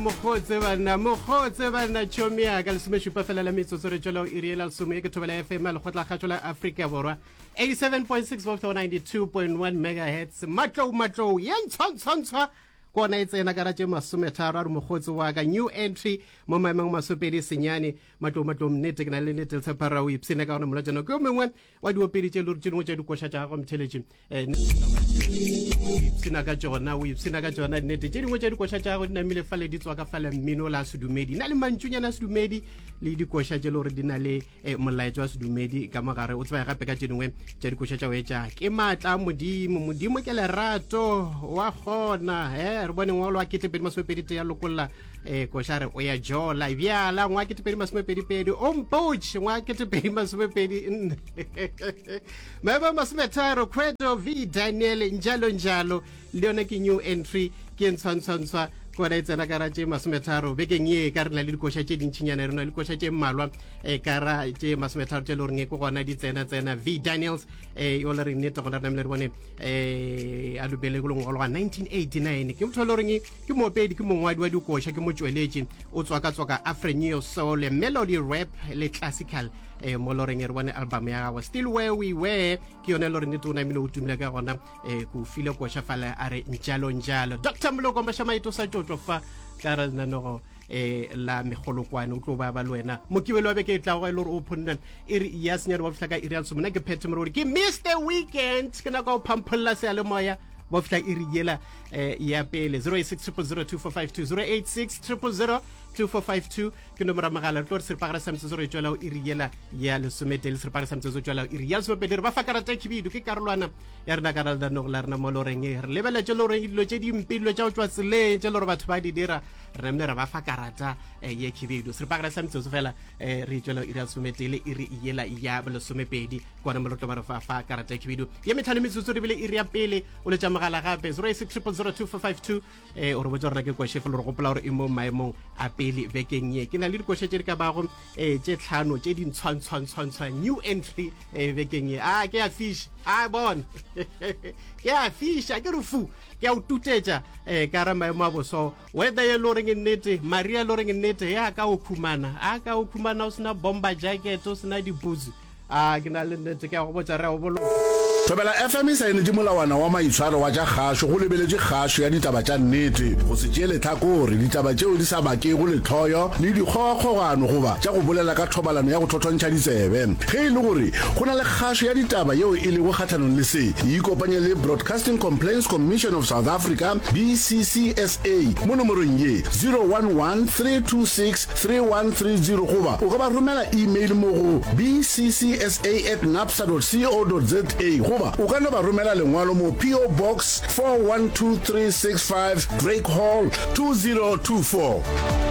mokgotse bana chomia ka lesome shupa fela la metsotso re tšwela o iriela lesome ke thobela FM a lekgotla kgatšo la Afrika Borwa 87.6 volt 92.1 megahertz matlo ya ntshwantshwa kona e tsena ka ratše masometharo a re mogotsi wa ka new entry mo maemeng masopedi senyane matlo nnete ke na le nnete tshepara o ipsene ka gona molajana ke o mengwe wa diopedi tše lori tše dingwe tša dikoša tša gago mtheletše ipsena ka tšona nnete tše dingwe tša dikoša tša gago di namile fale di tswa ka fale mmino la sedumedi na le mantšunyana sedumedi le dikoša tše lori di na le molaetso wa sedumedi ka mogare o tsebaya gape ka tše dingwe tša dikoša tša wetša ke maatla modimo ke lerato wa gona re bone ngolo wa ketepedi masomepedi ya lokolla košare o ya jola bjala ngwa ketepedi masomepedi ompoch ngwa ketepedi masomepedi maeba masometharo Credo V Daniel njalo le yone ke new entry ke ntshwantshwa kona e tsena ka ratše masometharo bekeng ye ka re na le dikoša tše dintšhinyana re na le dikoša tše mmalwa ka ra tše masometharo tše le goreng ko gona di tsena V Daniels yo le re nnete gona re namile re bone a lobele go lengolo ga 1989 ke motho le goreng ke moopedi ke mongwadi wa dikoša ke motsweletše o tswaka Afro-Neo soul melody rap le classical mo le goreng re bone album ya gago Still Where We Were ke yone le gore nnete o namile o tumile ka gona ko file koša fale a re njalo Dr. Moloko Mashamaito sa fa ka re nanego la megolokwane o tlo ba le wena mokibelo wa beke e tla go e le gore o phonnan e re ya senyane wa fitlha ka irial somona ke phethe morori ke Mr Weekend ke na ka o phampholla se le moya ba fitlha e re yela ya pele 086002452 086002452 ke nomoro ya mogala re tlo re seripagara samtse re tšwela o e re yela ya lesomete le seripagara samtse zo tšwela o e re ya lesomepedi re ba fa karata khibidu ke karolwana ya rena ka raldanog la rena mo loreng re lebeletše le gore dilo tše dimpe dilo tša go tšwa tseleng tše le gore batho ba di dira re namile re ba fa karata ye khibidu seripagara samtse zo fela re tšwela o e re ya lesomete le e re yela ya lesomepedi kwana mo re tlo ba re fa karata khibidu ye methano metsotso re bile e re ya pele o le tša mogala gape 086002452 o re botsa gore ke košefe le re gopola gore e mo maemong a pele bekeng ye ke na le dikoša tše di ka bago tše tlhano tše di ntshwantshwa new entry bekeng ye ke a fish bon ke a fish ke re fu ke a o tutetša ka ra maemo a boso weather ye lo reng nnete maria lo reng nnete ya ka o khumana o sena bomber jacket o sena dibuzi ke na le nnete ke a go botsa re a o bolo Thobela FM e saenetše molawana wa maitshwaro wa tša kgašo go lebeletše kgašo ya ditaba tša nnete go se tšee lehlakore ditaba tšeo di sa bakego letlhoyo le dikgokgogano goba tša go bolela ka thobalano ya go thothontšha ditsebe ge e le gore go na le kgašo ya ditaba yeo e lego kgathanong le se e ikopanye le Broadcasting Complaints Commission of South Africa BCCSA mo nomorong ye 011-326-3130 goba o ka ba romela email mo go bccsa@napsa.co.za goba o ka no ba romela lengwalo mo PO Box 412365 Drake Hall 2024